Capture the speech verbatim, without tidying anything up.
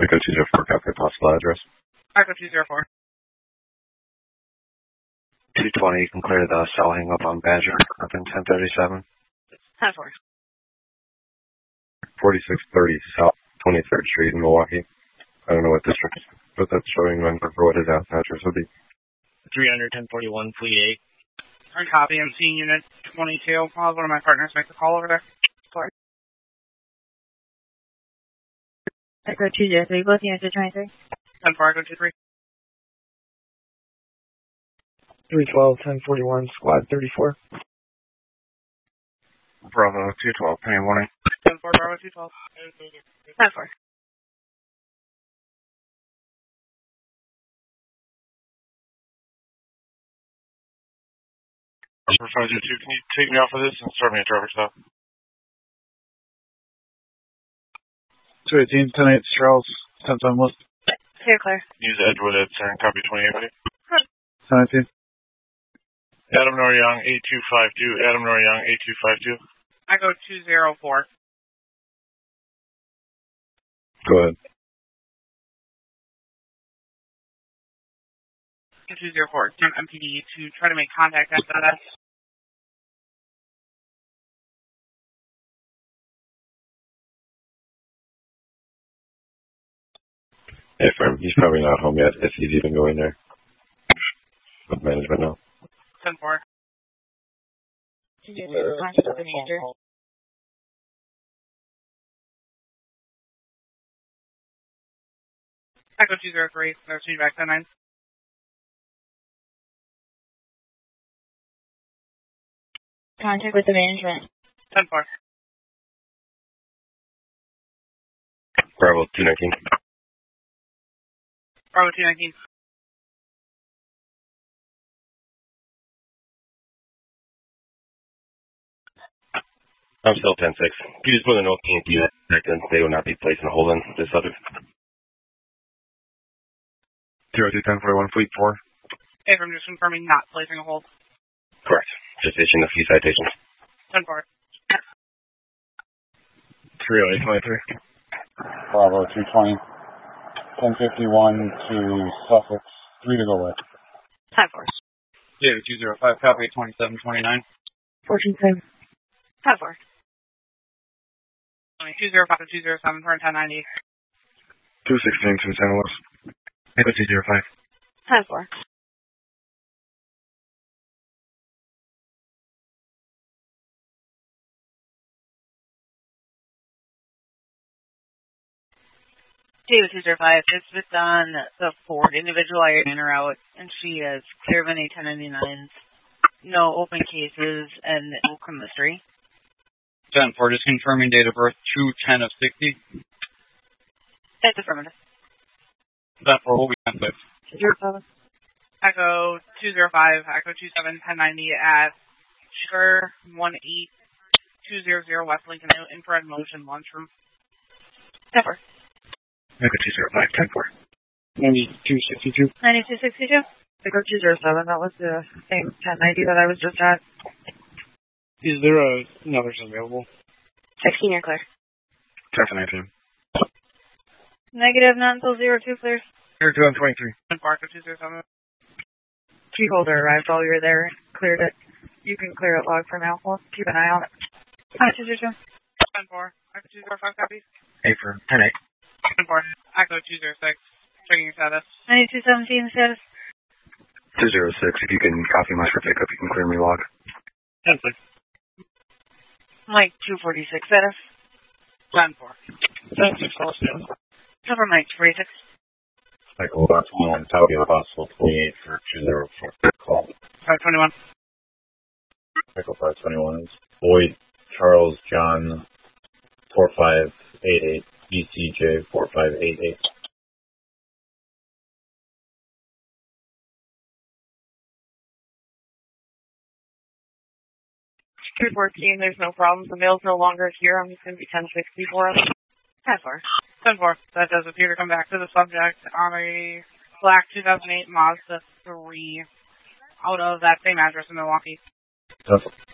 Echo two zero four, copy possible address. Echo two zero four. two twenty, you can clear the cell hang up on Badger, up in ten thirty-seven. ten four. forty-six thirty South twenty-third Street in Milwaukee. I don't know what district, but that's showing number for what his out address would be. three hundred ten forty-one Fleet eight. I copy. I'm seeing unit twenty-two. I'll have one of my partners make the call over there. Sorry. Echo two zero three, both units are twenty-three. ten four, Echo two three. three twelve, ten forty-one, squad thirty-four. Bravo two twelve, penny warning. ten four, Bravo two twelve. ten four. Supervisor two, can you take me off of this and start me at driver's stop? two eighteen, ten eight, Charles, ten ten West. Clear, clear. Use Edgewood at Cern, copy twenty-eight, buddy. ten nineteen. Adam Noryoung, eight two five two. Adam Noryoung, eight two five two. Echo two zero four. Go ahead. two zero four. M P D to try to make contact after that. Hey, firm. He's probably not home yet, if he's even going there. With management now. ten four. Echo two zero three. There's feedback ten nine. Contact with the management. ten four. Bravo two nineteen. Bravo two nineteen. I'm still ten six. You just put a note in you that they will not be placing a hold on this other. zero two ten forty-one, Fleet four. Hey, I'm just confirming not placing a hold. Correct. Just issuing a few citations. ten four. three oh eight twenty-three. Bravo two twenty. ten fifty-one to Sussex. three to go with. ten four. David two zero five, copy twenty-seven twenty-nine. fourteen seven. ten four. two zero five to two zero seven for ten ninety. two sixteen to San Luis. Echo two zero five. ten four. David two zero five. It's just on the Ford individual I in or out, and she is clear of any ten ninety-nines. No open cases and no criminal history. ten four, just confirming date of birth two ten of sixty. That's affirmative. ten four, will be ten six. zero seven. Echo two zero five, Echo two seven, ten ninety at Sugar one eight two zero zero West Lincoln Infrared Motion Lunchroom. ten four. Echo two zero five, ten four. ninety-two sixty-two. ninety-two sixty-two. Echo two zero seven, that was the same ten ninety that I was just at. Is there a, another available? sixteen, you're clear. ten nineteen. Negative, none until zero two, clear. zero two on twenty-three. ten four, Echo two zero seven. Key holder arrived while you were there. Cleared it. You can clear it log for now. We'll keep an eye on it. Hi, two zero two. ten four, Echo two zero five copies. Hey, for ten eight. ten four, Echo two zero six. Checking your status. ninety-two seventeen status. two zero six. If you can copy my for pickup, you can clear me log. ten six. Mike two forty-six status. ten four. ten six, all status. Cover Mike forty-six. Michael, box one, Tauby, possible twenty-eight for two zero four. Call. five twenty-one. Michael five twenty-one is Boyd, Charles, John, four five eight eight, E C J, four five eight eight. three fourteen, there's no problems. The mail's no longer here. I'm just going to be ten sixty for us. ten four. ten four. That does appear to come back to the subject on a black two thousand eight Mazda three out of that same address in Milwaukee. Tough.